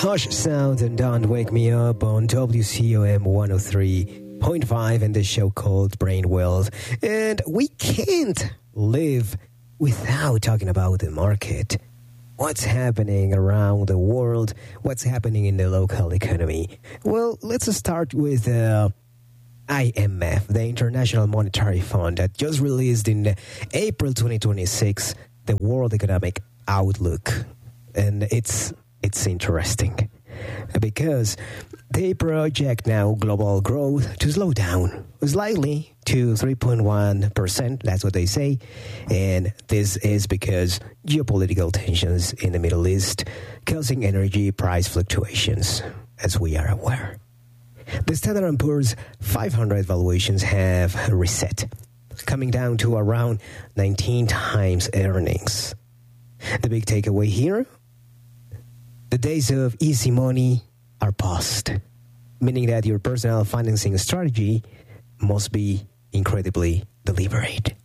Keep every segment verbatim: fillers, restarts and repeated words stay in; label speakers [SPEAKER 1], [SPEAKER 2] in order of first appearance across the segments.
[SPEAKER 1] Hush Sound and Don't Wake Me Up on W C O M one oh three point five and the show called Brain Wealth. And we can't live without talking about the market. What's happening around the world? What's happening in the local economy? Well, let's start with uh, I M F, the International Monetary Fund, that just released in April twenty twenty-six the World Economic Outlook. And it's it's interesting because they project now global growth to slow down slightly to three point one percent. That's what they say. And this is because geopolitical tensions in the Middle East causing energy price fluctuations, as we are aware. The Standard and Poor's five hundred valuations have reset, coming down to around nineteen times earnings. The big takeaway here: the days of easy money are past, meaning that your personal financing strategy must be incredibly deliberate.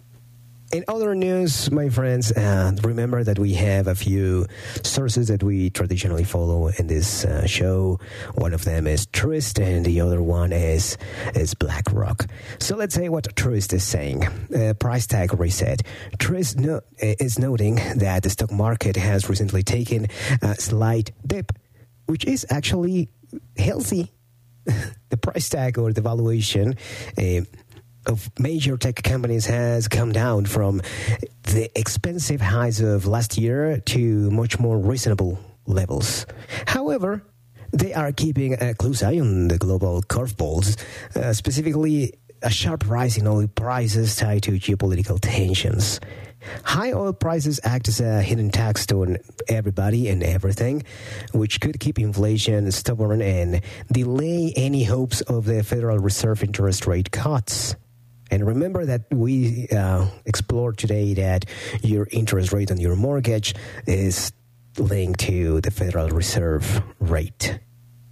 [SPEAKER 1] In other news, my friends, uh, remember that we have a few sources that we traditionally follow in this uh, show. One of them is Truist, and the other one is is BlackRock. So let's say what Truist is saying. Uh, price tag reset. Truist no, is noting that the stock market has recently taken a slight dip, which is actually healthy. The price tag or the valuation uh, of major tech companies has come down from the expensive highs of last year to much more reasonable levels. However, they are keeping a close eye on the global curveballs, uh, specifically a sharp rise in oil prices tied to geopolitical tensions. High oil prices act as a hidden tax on everybody and everything, which could keep inflation stubborn and delay any hopes of the Federal Reserve interest rate cuts. And remember that we uh, explored today that your interest rate on your mortgage is linked to the Federal Reserve rate.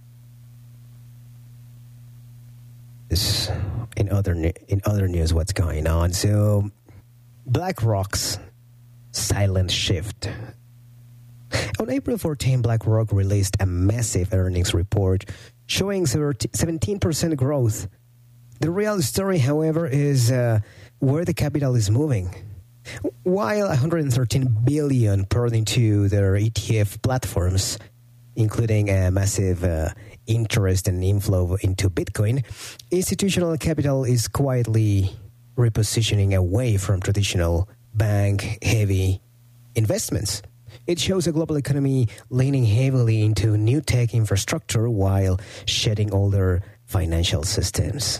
[SPEAKER 1] This, in other in other news, what's going on? So, BlackRock's silent shift. On April fourteenth, BlackRock released a massive earnings report showing seventeen percent growth. The real story, however, is uh, where the capital is moving. While one hundred thirteen billion dollars poured into their E T F platforms, including a massive uh, interest and inflow into Bitcoin, institutional capital is quietly repositioning away from traditional bank-heavy investments. It shows a global economy leaning heavily into new tech infrastructure while shedding older financial systems.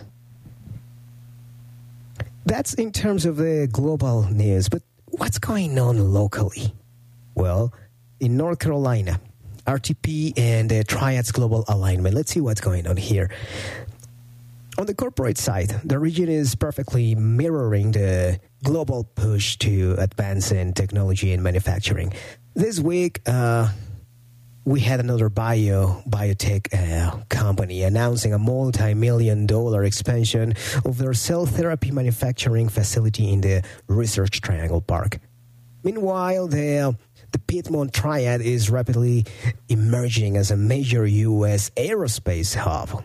[SPEAKER 1] That's in terms of the global news, but what's going on locally? Well, in North Carolina, R T P and the Triads Global Alignment. Let's see what's going on here. On the corporate side, the region is perfectly mirroring the global push to advance in technology and manufacturing. This week, uh, we had another bio biotech uh, company announcing a multi-million dollar expansion of their cell therapy manufacturing facility in the Research Triangle Park. Meanwhile, the the Piedmont Triad is rapidly emerging as a major U S aerospace hub.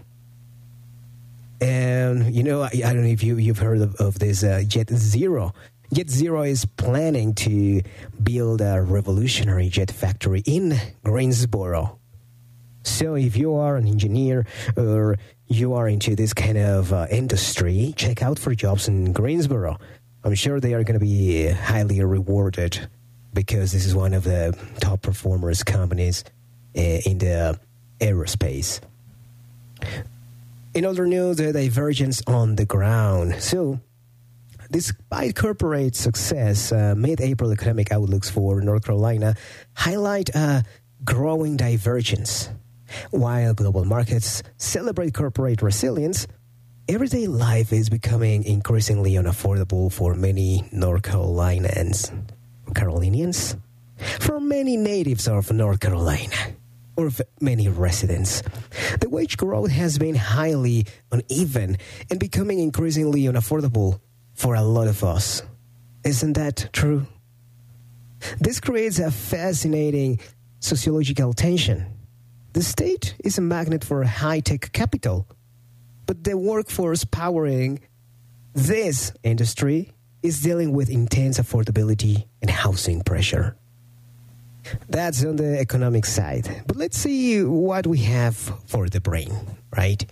[SPEAKER 1] And, you know, I, I don't know if you, you've heard of, of this uh, Jet Zero. Jet Zero is planning to build a revolutionary jet factory in Greensboro. So if you are an engineer or you are into this kind of uh, industry, check out for jobs in Greensboro. I'm sure they are going to be highly rewarded because this is one of the top performers companies uh, in the aerospace. In other news, the divergence on the ground. So, despite corporate success, uh, mid-April economic outlooks for North Carolina highlight a growing divergence. While global markets celebrate corporate resilience, everyday life is becoming increasingly unaffordable for many North Carolinians. Carolinians? For many natives of North Carolina, or many residents. The wage growth has been highly uneven and becoming increasingly unaffordable for a lot of us. Isn't that true? This creates a fascinating sociological tension. The state is a magnet for high-tech capital, but the workforce powering this industry is dealing with intense affordability and housing pressure. That's on the economic side. But let's see what we have for the brain, right?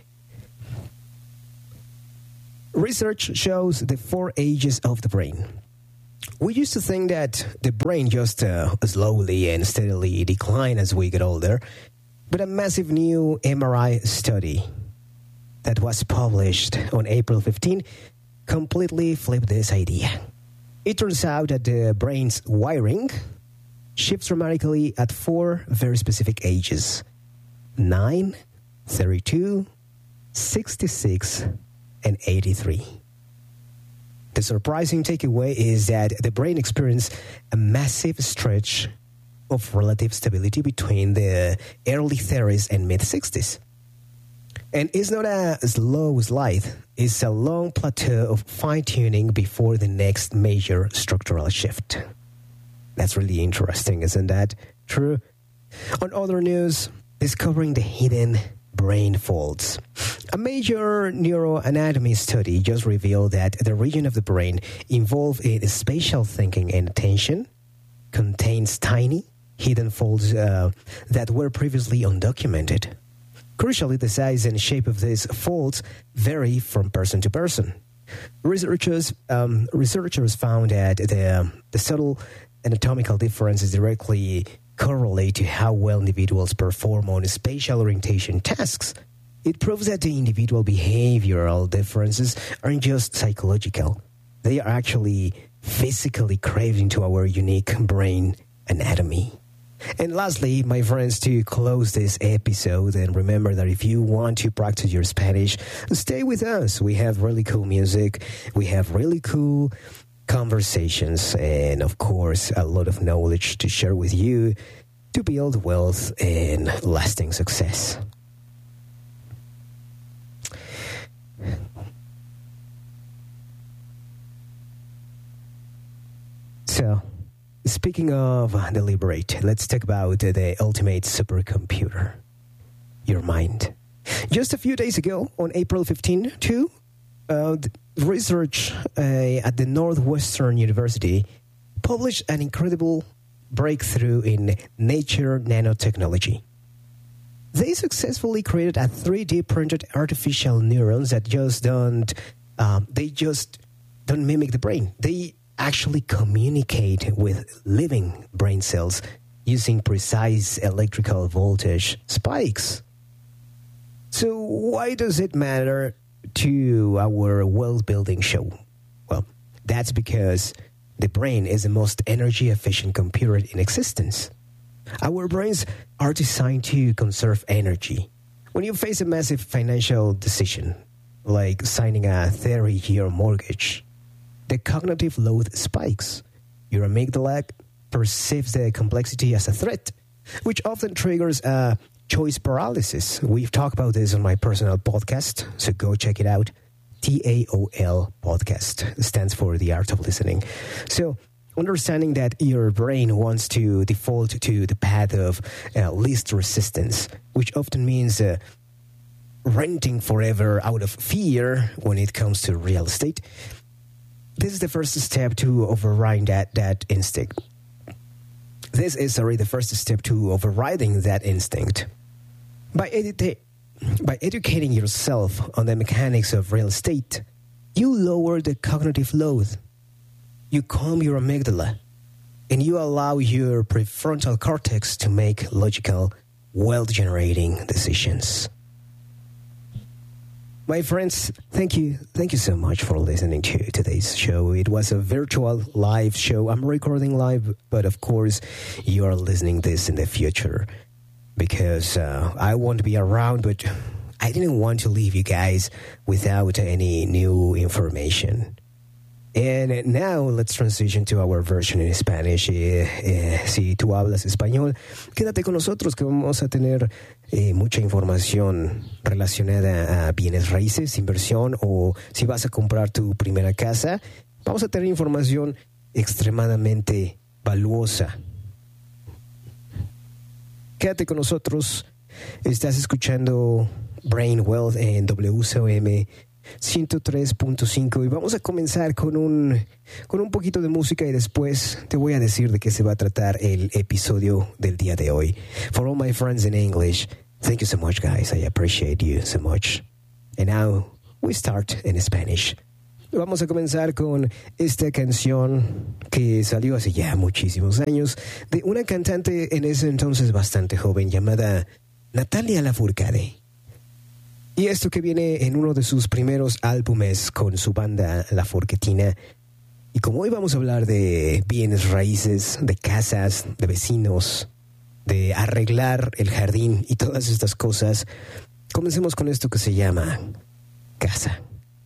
[SPEAKER 1] Research shows the four ages of the brain. We used to think that the brain just uh, slowly and steadily decline as we get older, but a massive new M R I study that was published on April fifteenth completely flipped this idea. It turns out that the brain's wiring shifts dramatically at four very specific ages: nine, thirty-two, sixty-six, and eighty-three. The surprising takeaway is that the brain experienced a massive stretch of relative stability between the early thirties and mid-sixties. And it's not a slow slide, it's a long plateau of fine-tuning before the next major structural shift. That's really interesting, isn't that true? On other news, discovering the hidden brain folds. A major neuroanatomy study just revealed that the region of the brain involved in spatial thinking and attention contains tiny, hidden folds uh, that were previously undocumented. Crucially, the size and shape of these folds vary from person to person. Researchers um, researchers found that the, the subtle anatomical differences directly correlate to how well individuals perform on spatial orientation tasks. It proves that the individual behavioral differences aren't just psychological. They are actually physically craved into our unique brain anatomy. And lastly, my friends, to close this episode, and remember that if you want to practice your Spanish, stay with us. We have really cool music. We have really cool conversations, and of course, a lot of knowledge to share with you to build wealth and lasting success. So, speaking of deliberate, let's talk about the ultimate supercomputer, your mind. Just a few days ago, on April fifteenth, too, uh, research uh, at the Northwestern University published an incredible breakthrough in Nature nanotechnology. They successfully created a three D printed artificial neurons that just don't, um, they just don't mimic the brain. They actually communicate with living brain cells using precise electrical voltage spikes. So why does it matter to our wealth-building show? Well, that's because the brain is the most energy-efficient computer in existence. Our brains are designed to conserve energy. When you face a massive financial decision, like signing a thirty-year mortgage, the cognitive load spikes. Your amygdala perceives the complexity as a threat, which often triggers a choice paralysis. We've talked about this on my personal podcast, so go check it out. T A O L podcast stands for The Art of Listening. So, understanding that your brain wants to default to the path of uh, least resistance, which often means uh, renting forever out of fear when it comes to real estate. This is the first step to overriding that, that instinct. This is already the first step to overriding that instinct. By, edu- by educating yourself on the mechanics of real estate, you lower the cognitive load. You calm your amygdala, and you allow your prefrontal cortex to make logical, wealth-generating decisions. My friends, thank you. Thank you so much for listening to today's show. It was a virtual live show. I'm recording live, but of course, you are listening this in the future because uh, I won't be around, but I didn't want to leave you guys without any new information. And now let's transition to our version in Spanish. Eh, eh, si tú hablas español, quédate con nosotros que vamos a tener eh, mucha información relacionada a bienes raíces, inversión o si vas a comprar tu primera casa. Vamos a tener información extremadamente valuosa. Quédate con nosotros Estás escuchando Brain Wealth en W C O M ciento tres punto cinco y vamos a comenzar con un, con un poquito de música y después te voy a decir de qué se va a tratar el episodio del día de hoy. For all my friends in English, thank you so much, guys. I appreciate you so much. And now we start in Spanish. Vamos a comenzar con esta canción que salió hace ya muchísimos años de una cantante en ese entonces bastante joven llamada Natalia Lafourcade. Y esto que viene en uno de sus primeros álbumes con su banda La Forquetina. Y como hoy vamos a hablar de bienes raíces, de casas, de vecinos, de arreglar el jardín y todas estas cosas, comencemos con esto que se llama casa.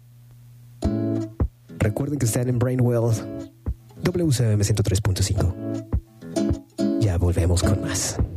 [SPEAKER 1] Recuerden que están en Brain Wealth, W C M ciento tres punto cinco. Ya volvemos con más.